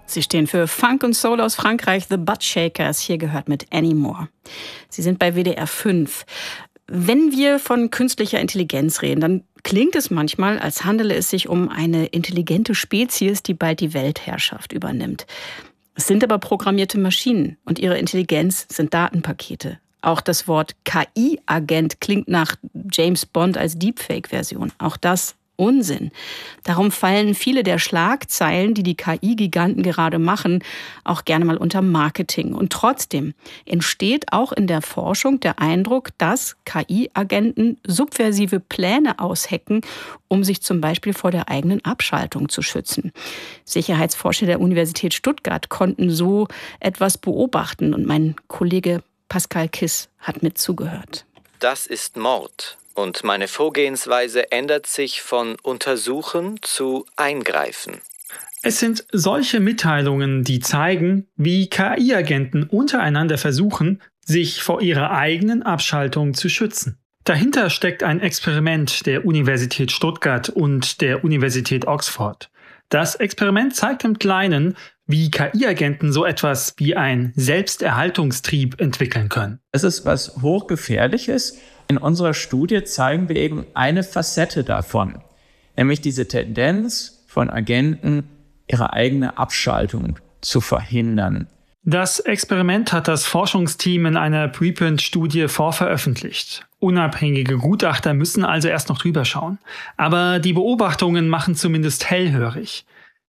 Sie stehen für Funk und Soul aus Frankreich, The Buttshakers. Hier gehört mit Anymore. Sie sind bei WDR 5. Wenn wir von künstlicher Intelligenz reden, dann klingt es manchmal, als handele es sich um eine intelligente Spezies, die bald die Weltherrschaft übernimmt. Es sind aber programmierte Maschinen und ihre Intelligenz sind Datenpakete. Auch das Wort KI-Agent klingt nach James Bond als Deepfake-Version. Auch das Unsinn. Darum fallen viele der Schlagzeilen, die die KI-Giganten gerade machen, auch gerne mal unter Marketing. Und trotzdem entsteht auch in der Forschung der Eindruck, dass KI-Agenten subversive Pläne aushecken, um sich zum Beispiel vor der eigenen Abschaltung zu schützen. Sicherheitsforscher der Universität Stuttgart konnten so etwas beobachten und mein Kollege Pascal Kiss hat mit zugehört. Das ist Mord. Und meine Vorgehensweise ändert sich von Untersuchen zu Eingreifen. Es sind solche Mitteilungen, die zeigen, wie KI-Agenten untereinander versuchen, sich vor ihrer eigenen Abschaltung zu schützen. Dahinter steckt ein Experiment der Universität Stuttgart und der Universität Oxford. Das Experiment zeigt im Kleinen, wie KI-Agenten so etwas wie ein Selbsterhaltungstrieb entwickeln können. Es ist was Hochgefährliches. In unserer Studie zeigen wir eben eine Facette davon, nämlich diese Tendenz von Agenten, ihre eigene Abschaltung zu verhindern. Das Experiment hat das Forschungsteam in einer Preprint-Studie vorveröffentlicht. Unabhängige Gutachter müssen also erst noch drüber schauen. Aber die Beobachtungen machen zumindest hellhörig.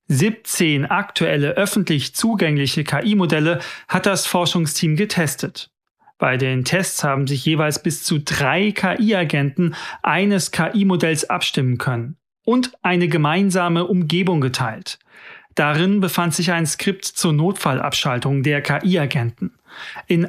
17 aktuelle öffentlich zugängliche KI-Modelle hat das Forschungsteam getestet. Bei den Tests haben sich jeweils bis zu 3 KI-Agenten eines KI-Modells abstimmen können und eine gemeinsame Umgebung geteilt. Darin befand sich ein Skript zur Notfallabschaltung der KI-Agenten. In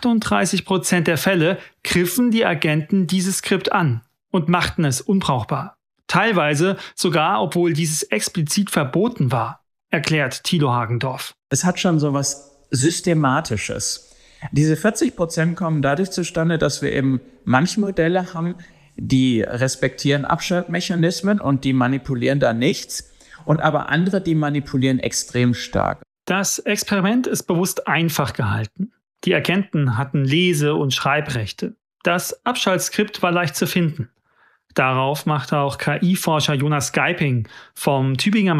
38% der Fälle griffen die Agenten dieses Skript an und machten es unbrauchbar. Teilweise sogar, obwohl dieses explizit verboten war, erklärt Thilo Hagendorf. Es hat schon so was Systematisches. Diese 40% kommen dadurch zustande, dass wir eben manche Modelle haben, die respektieren Abschaltmechanismen und die manipulieren da nichts, und aber andere, die manipulieren extrem stark. Das Experiment ist bewusst einfach gehalten. Die Agenten hatten Lese- und Schreibrechte. Das Abschaltskript war leicht zu finden. Darauf machte auch KI-Forscher Jonas Geiping vom Tübinger